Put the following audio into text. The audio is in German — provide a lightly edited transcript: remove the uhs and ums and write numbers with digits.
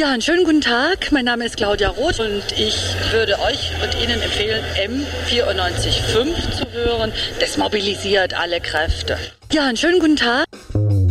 Ja, einen schönen guten Tag. Mein Name ist Claudia Roth und ich würde euch und Ihnen empfehlen, M94.5 zu hören. Das mobilisiert alle Kräfte. Ja, einen schönen guten Tag.